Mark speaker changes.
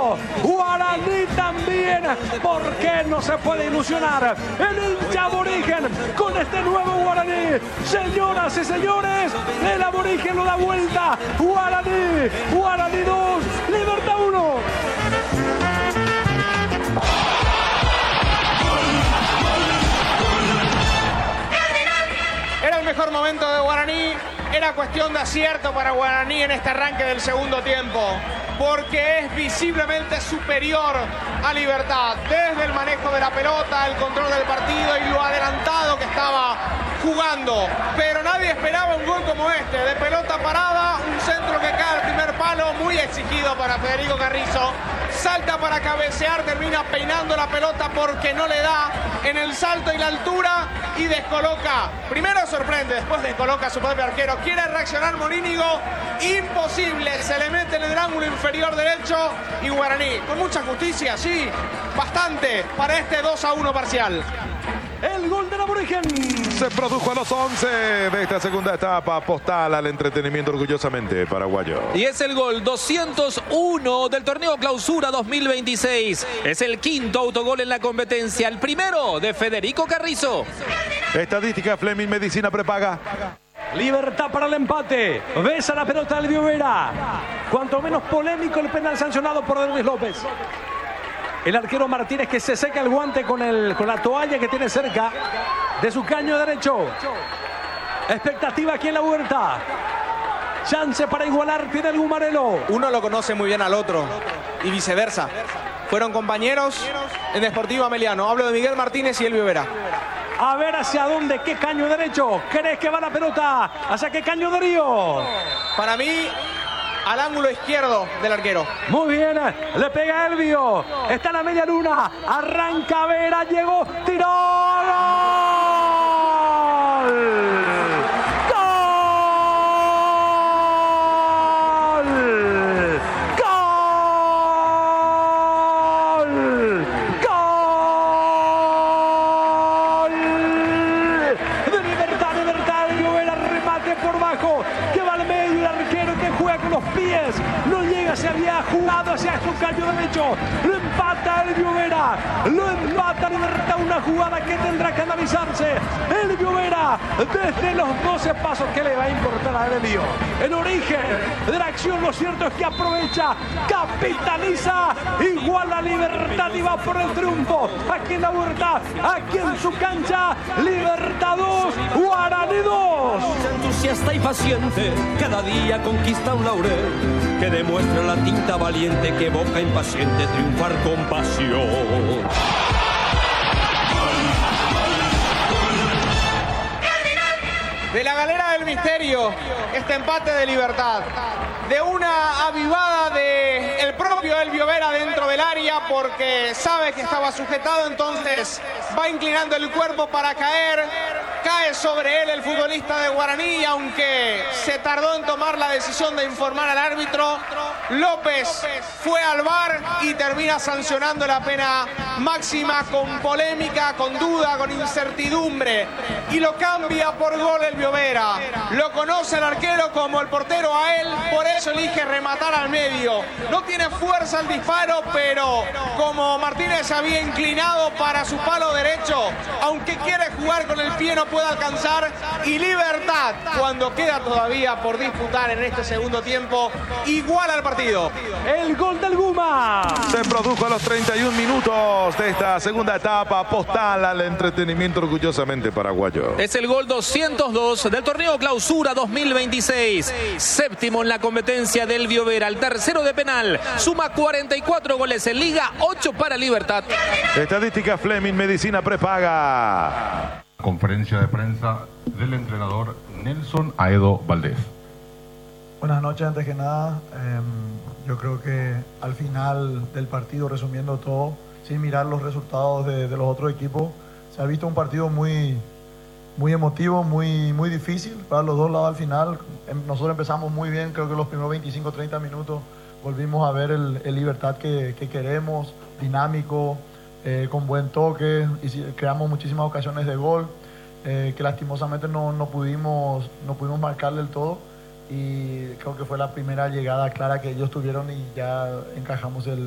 Speaker 1: Rico. Guaraní también. ¿Por qué no se puede ilusionar el hincha aborigen con este nuevo Guaraní? Señoras y señores, el aborigen lo da vuelta. Guaraní 2, Libertad 1.
Speaker 2: Era el mejor momento de Guaraní, era cuestión de acierto para Guaraní en este arranque del segundo tiempo, porque es visiblemente superior a Libertad, desde el manejo de la pelota, el control del partido y lo adelantado que estaba jugando. Pero nadie esperaba un gol como este, de pelota parada, un centro que cae al primer palo, muy exigido para Federico Carrizo. Salta para cabecear, termina peinando la pelota porque no le da en el salto y la altura y descoloca. Primero sorprende, después descoloca a su propio arquero. Quiere reaccionar Morínigo, imposible, se le mete en el ángulo inferior derecho y Guaraní, con mucha justicia, sí, bastante, para este 2-1 parcial.
Speaker 1: El gol del aborigen.
Speaker 3: Se produjo a los 11 de esta segunda etapa. Postal al entretenimiento orgullosamente paraguayo.
Speaker 4: Y es el gol 201 del torneo Clausura 2026. Es el quinto autogol en la competencia. El primero de Federico Carrizo.
Speaker 3: Estadística, Fleming Medicina prepaga.
Speaker 1: Libertad para el empate. Besa la pelota del Biovera. Cuanto menos polémico el penal sancionado por Luis López. El arquero Martínez que se seca el guante con la toalla que tiene cerca de su caño derecho. Expectativa aquí en la Huerta. Chance para igualar Fidel Gumarelo.
Speaker 2: Uno lo conoce muy bien al otro y viceversa. Fueron compañeros en Deportivo Ameliano. Hablo de Miguel Martínez y Elvio Vera.
Speaker 1: A ver hacia dónde, qué caño derecho. ¿Crees que va la pelota? ¿Hacia qué caño de Río?
Speaker 2: Para mí, al ángulo izquierdo del arquero.
Speaker 1: Muy bien, le pega Elvio. Está en la media luna. Arranca Vera, llegó, tiró. ¡Gol! No llega, se había jugado hacia su caño derecho. Lo empata Elvio Vera. Lo empata Libertad. Una jugada que tendrá que analizarse. Elvio Vera, desde los 12 pasos, ¿qué le va a importar a Elvio? El origen de la acción, lo cierto es que aprovecha, capitaliza, igual a Libertad y va por el triunfo. Aquí en la Huerta, aquí en su cancha, Libertad 2, Guaraní 2.
Speaker 5: Entusiasta y paciente, cada día conquista un laurel que demuestra la tinta valiente que evoca impaciente triunfar con pasión.
Speaker 2: De la galera del misterio, este empate de Libertad. De una avivada de el propio Elvio Vera dentro del área porque sabe que estaba sujetado, entonces va inclinando el cuerpo para caer. Cae sobre él el futbolista de Guaraní, aunque se tardó en tomar la decisión de informar al árbitro. López fue al VAR y termina sancionando la pena máxima con polémica, con duda, con incertidumbre. Y lo cambia por gol Elvio Vera. Lo conoce el arquero como el portero a él, por eso elige rematar al medio. No tiene fuerza el disparo, pero como Martínez se había inclinado para su palo derecho, aunque quiere jugar con el pie no puede alcanzar. Y Libertad, cuando queda todavía por disputar en este segundo tiempo, iguala el partido.
Speaker 1: El gol del Guma.
Speaker 3: Se produjo a los 31 minutos de esta segunda etapa. Postal al entretenimiento orgullosamente paraguayo.
Speaker 4: Es el gol 202 del torneo Clausura 2026. Séptimo en la competencia del Elvio Vera. El tercero de penal. Suma 44 goles en Liga, 8 para Libertad.
Speaker 3: Estadística, Fleming Medicina prepaga.
Speaker 6: Conferencia de prensa del entrenador Nelson Aedo Valdés.
Speaker 7: Buenas noches, antes que nada. Yo creo que al final del partido, resumiendo todo, sin mirar los resultados de los otros equipos, se ha visto un partido muy emotivo, muy difícil para los dos lados al final. Nosotros empezamos muy bien, creo que los primeros 25-30 minutos volvimos a ver el Libertad que queremos, dinámico, con buen toque, y creamos muchísimas ocasiones de gol, que lastimosamente no pudimos marcar del todo, y creo que fue la primera llegada clara que ellos tuvieron y ya encajamos el